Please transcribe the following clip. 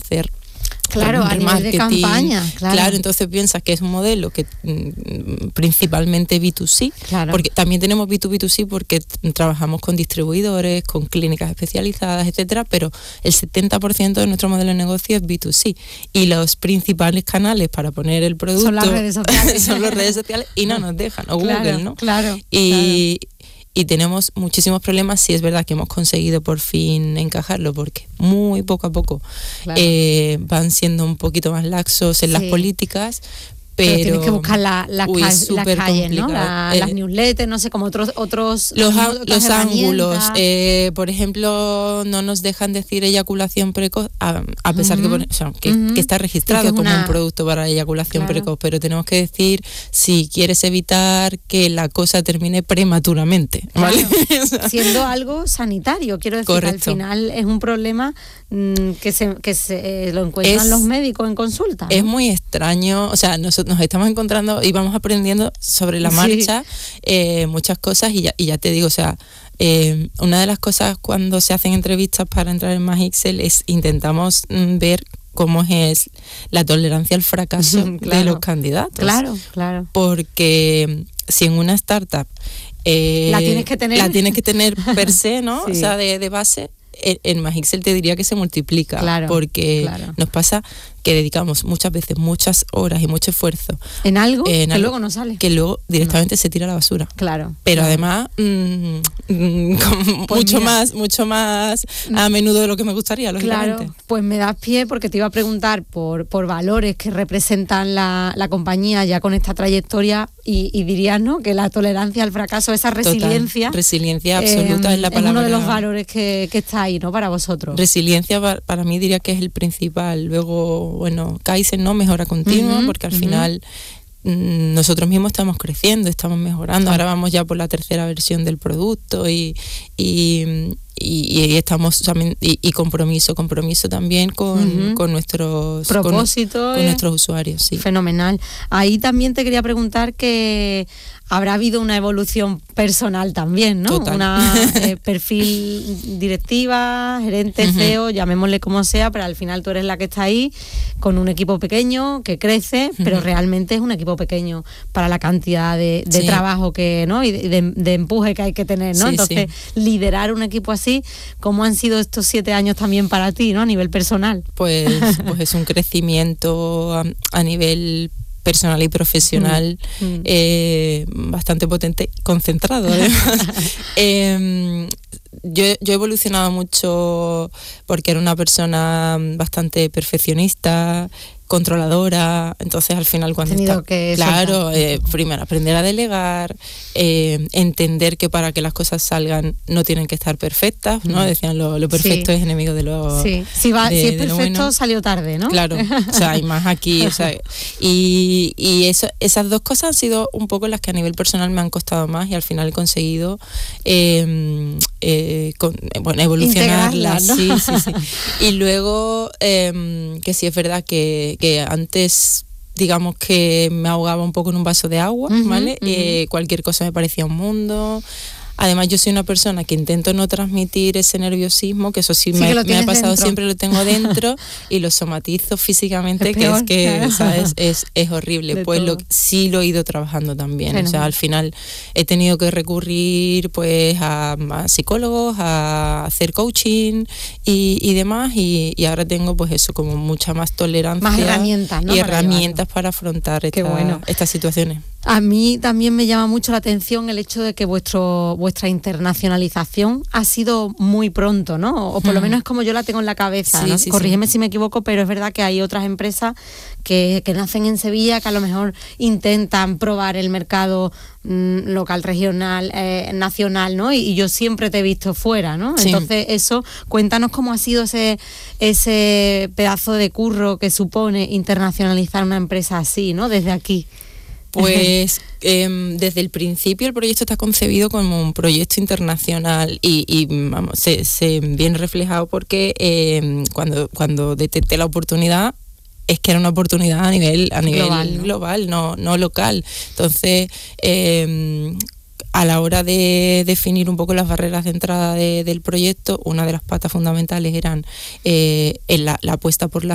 hacer. Claro, a nivel de campaña, claro, entonces piensas que es un modelo que principalmente B2C, claro. Porque también tenemos B2B2C porque trabajamos con distribuidores, con clínicas especializadas, etcétera, pero el 70% de nuestro modelo de negocio es B2C y los principales canales para poner el producto son las redes sociales, son las redes sociales y no nos dejan, o claro, Google, ¿no? Claro. Y tenemos muchísimos problemas. Sí, es verdad que hemos conseguido por fin encajarlo, porque muy poco a poco van siendo un poquito más laxos en las políticas. Pero tienes que buscar las calles, ¿no? Las newsletters, no sé, como otros los ángulos. Por ejemplo, no nos dejan decir eyaculación precoz, a pesar que está registrado como un producto para eyaculación precoz, pero tenemos que decir si quieres evitar que la cosa termine prematuramente, ¿vale? Claro. Siendo algo sanitario, quiero decir, que al final es un problema que se lo encuentran los médicos en consulta, ¿no? Es muy extraño, o sea, nosotros nos estamos encontrando y vamos aprendiendo sobre la marcha muchas cosas y ya te digo, o sea, una de las cosas cuando se hacen entrevistas para entrar en Magixel es intentamos ver cómo es la tolerancia al fracaso de los candidatos. Claro. Porque si en una startup la tienes que tener per se, ¿no? Sí. O sea, de base, en Magixel te diría que se multiplica, porque nos pasa que dedicamos muchas veces muchas horas y mucho esfuerzo en algo que luego no sale, que luego directamente se tira a la basura. Pero además pues mucho más a menudo de lo que me gustaría, lógicamente. Claro, pues me das pie porque te iba a preguntar por valores que representan la compañía ya con esta trayectoria y dirías, ¿no?, que la tolerancia al fracaso, esa resiliencia. Total, resiliencia absoluta es la palabra. Es uno de los valores que está ahí, ¿no?, para vosotros. Resiliencia para mí diría que es el principal. Luego, bueno, Kaizen, ¿no?, mejora continua, porque al final nosotros mismos estamos creciendo, estamos mejorando. Ahora vamos ya por la 3ª versión del producto y estamos también y compromiso también con nuestros propósitos, con nuestros usuarios. Sí. Fenomenal. Ahí también te quería preguntar que habrá habido una evolución personal también, ¿no? Total. Perfil directiva, gerente, CEO, llamémosle como sea, pero al final tú eres la que está ahí con un equipo pequeño que crece, pero realmente es un equipo pequeño para la cantidad de trabajo que, ¿no?, y de empuje que hay que tener, ¿no? Entonces, liderar un equipo así, ¿cómo han sido estos 7 años también para ti, ¿no?, a nivel personal? Pues es un crecimiento a nivel personal y profesional bastante potente, concentrado además. Yo he evolucionado mucho porque era una persona bastante perfeccionista, controladora, entonces al final cuando primero aprender a delegar, entender que para que las cosas salgan no tienen que estar perfectas, ¿no? Decían lo perfecto es enemigo de lo si es perfecto bueno. Salió tarde, ¿no? Claro, o sea, hay más aquí, o sea, y esas dos cosas han sido un poco las que a nivel personal me han costado más y al final he conseguido evolucionarlas, ¿no? Sí. Y luego que sí es verdad que antes digamos que me ahogaba un poco en un vaso de agua, ¿vale? Cualquier cosa me parecía un mundo. Además, yo soy una persona que intento no transmitir ese nerviosismo, que eso sí me ha pasado dentro. Siempre lo tengo dentro y lo somatizo físicamente, es horrible. Pues sí lo he ido trabajando también. O sea, al final he tenido que recurrir pues a psicólogos, a hacer coaching y demás, y ahora tengo pues eso, como mucha más tolerancia. Más herramientas, ¿no? Y herramientas para afrontar estas situaciones. A mí también me llama mucho la atención el hecho de que vuestra internacionalización ha sido muy pronto, ¿no? O por lo menos es como yo la tengo en la cabeza, ¿no? Corrígeme si me equivoco, pero es verdad que hay otras empresas que nacen en Sevilla, que a lo mejor intentan probar el mercado local, regional, nacional, ¿no? Y yo siempre te he visto fuera, ¿no? Entonces eso, cuéntanos cómo ha sido ese pedazo de curro que supone internacionalizar una empresa así, ¿no? Desde aquí. Pues desde el principio el proyecto está concebido como un proyecto internacional y vamos, se viene reflejado porque cuando detecté la oportunidad es que era una oportunidad a nivel global, no local. Entonces a la hora de definir un poco las barreras de entrada del proyecto, una de las patas fundamentales eran la apuesta por la